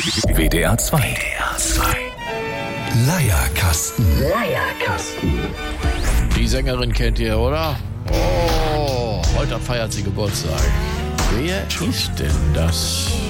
WDR 2. Leierkasten. Die Sängerin kennt ihr, oder? Oh, heute feiert sie Geburtstag. Wer ist denn das?